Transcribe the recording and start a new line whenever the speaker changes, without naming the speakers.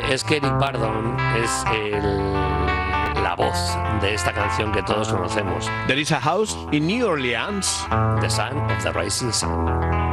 es que Eric Burdon es la voz de esta canción que todos conocemos.
There is a house in New Orleans.
The Son of the Rising Sun.